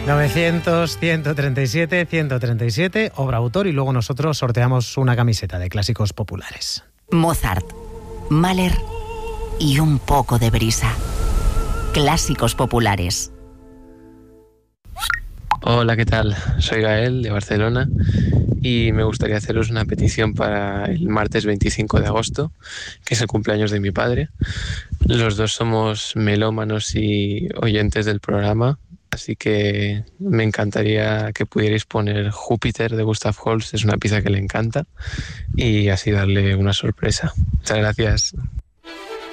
900, 137, 137, obra autor, y luego nosotros sorteamos una camiseta de clásicos populares. Mozart, Mahler y un poco de brisa. Clásicos populares. Hola, ¿qué tal? Soy Gael, de Barcelona, y me gustaría haceros una petición para el martes 25 de agosto, que es el cumpleaños de mi padre. Los dos somos melómanos y oyentes del programa, así que me encantaría que pudierais poner Júpiter de Gustav Holst, es una pieza que le encanta, y así darle una sorpresa. Muchas gracias.